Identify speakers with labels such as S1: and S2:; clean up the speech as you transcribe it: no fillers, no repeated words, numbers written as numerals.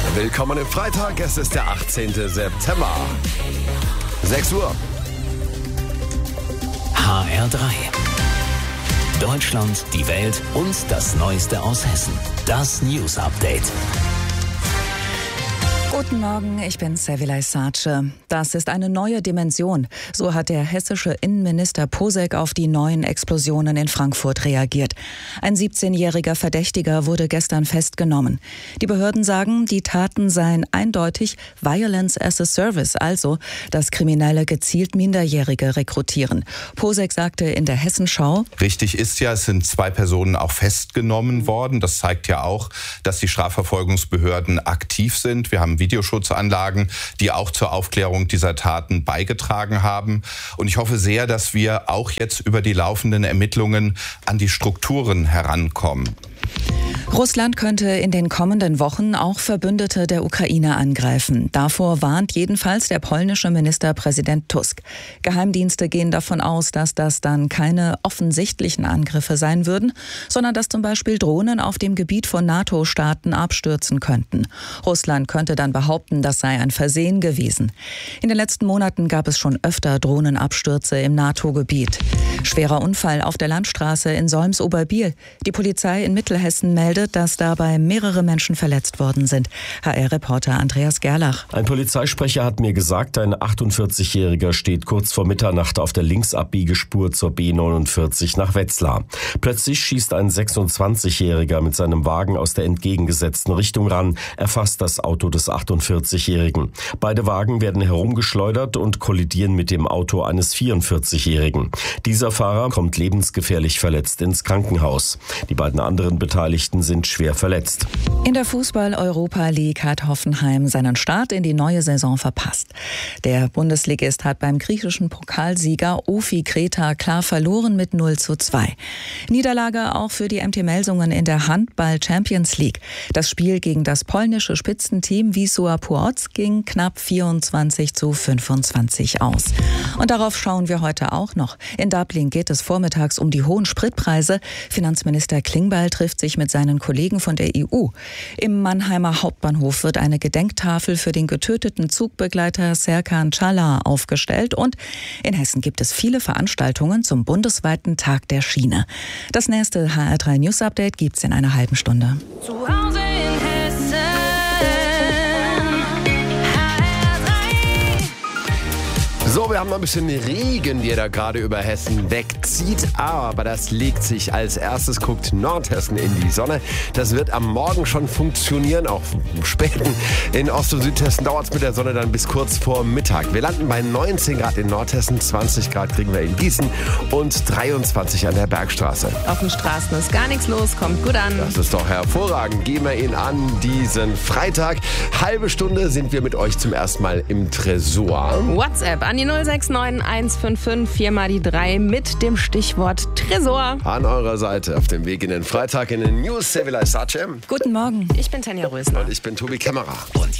S1: Willkommen im Freitag, es ist der 18. September. 6 Uhr.
S2: HR3. Deutschland, die Welt und das Neueste aus Hessen. Das News Update.
S3: Guten Morgen, ich bin Sevilay Sace. Das ist eine neue Dimension. So hat der hessische Innenminister Posek auf die neuen Explosionen in Frankfurt reagiert. Ein 17-jähriger Verdächtiger wurde gestern festgenommen. Die Behörden sagen, die Taten seien eindeutig Violence as a Service, also dass Kriminelle gezielt Minderjährige rekrutieren. Posek sagte in der Hessenschau:
S4: Richtig ist ja, es sind 2 Personen auch festgenommen worden. Das zeigt ja auch, dass die Strafverfolgungsbehörden aktiv sind. Wir haben Videoschutzanlagen, die auch zur Aufklärung dieser Taten beigetragen haben. Und ich hoffe sehr, dass wir auch jetzt über die laufenden Ermittlungen an die Strukturen herankommen.
S3: Russland könnte in den kommenden Wochen auch Verbündete der Ukraine angreifen. Davor warnt jedenfalls der polnische Ministerpräsident Tusk. Geheimdienste gehen davon aus, dass das dann keine offensichtlichen Angriffe sein würden, sondern dass zum Beispiel Drohnen auf dem Gebiet von NATO-Staaten abstürzen könnten. Russland könnte dann behaupten, das sei ein Versehen gewesen. In den letzten Monaten gab es schon öfter Drohnenabstürze im NATO-Gebiet. Schwerer Unfall auf der Landstraße in Solms-Oberbiel. Die Polizei in Mittelhessen meldet, dass dabei mehrere Menschen verletzt worden sind. HR-Reporter Andreas Gerlach.
S5: Ein Polizeisprecher hat mir gesagt, ein 48-Jähriger steht kurz vor Mitternacht auf der Linksabbiegespur zur B49 nach Wetzlar. Plötzlich schießt ein 26-Jähriger mit seinem Wagen aus der entgegengesetzten Richtung ran, erfasst das Auto des 48-Jährigen. Beide Wagen werden herumgeschleudert und kollidieren mit dem Auto eines 44-Jährigen. Dieser Fahrer kommt lebensgefährlich verletzt ins Krankenhaus. Die beiden anderen Beteiligten sind schwer verletzt.
S3: In der Fußball-Europa League hat Hoffenheim seinen Start in die neue Saison verpasst. Der Bundesligist hat beim griechischen Pokalsieger Ofi Kreta klar verloren mit 0:2. Niederlage auch für die MT Melsungen in der Handball-Champions League. Das Spiel gegen das polnische Spitzenteam Wisła Płock ging knapp 24:25 aus. Und darauf schauen wir heute auch noch. In Dublin geht es vormittags um die hohen Spritpreise. Finanzminister Klingbeil trifft sich mit seinen Kollegen von der EU. Im Mannheimer Hauptbahnhof wird eine Gedenktafel für den getöteten Zugbegleiter Serkan Çalar aufgestellt. Und in Hessen gibt es viele Veranstaltungen zum bundesweiten Tag der Schiene. Das nächste HR3 News Update gibt's in einer halben Stunde.
S6: Zu Hause in Hessen.
S1: So, wir haben noch ein bisschen Regen, der da gerade über Hessen wegzieht. Aber das legt sich als erstes, guckt Nordhessen in die Sonne. Das wird am Morgen schon funktionieren, auch späten. In Ost- und Südhessen dauert es mit der Sonne dann bis kurz vor Mittag. Wir landen bei 19 Grad in Nordhessen, 20 Grad kriegen wir in Gießen und 23 an der Bergstraße.
S6: Auf den Straßen ist gar nichts los, kommt gut an.
S1: Das ist doch hervorragend. Gehen wir ihn an diesen Freitag. Halbe Stunde sind wir mit euch zum ersten Mal im Tresor.
S6: WhatsApp an die 069 155 4 mal die 3 mit dem Stichwort Tresor.
S1: An eurer Seite auf dem Weg in den Freitag in den News. Sevilay Sace.
S3: Guten Morgen.
S6: Ich bin Tanja Rösner.
S1: Und ich bin Tobi Kämmerer.
S2: Und